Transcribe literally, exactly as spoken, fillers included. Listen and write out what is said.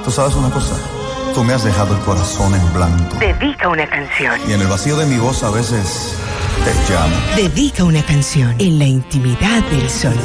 Tú sabes una cosa, tú me has dejado el corazón en blanco. Dedica una canción. Y en el vacío de mi voz a veces te llamo. Dedica una canción en la intimidad del sol.